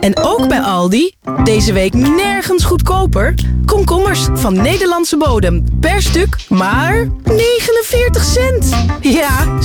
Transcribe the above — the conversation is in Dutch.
En ook bij Aldi, deze week nergens goedkoper. Komkommers van Nederlandse bodem, per stuk maar 49 cent. Ja,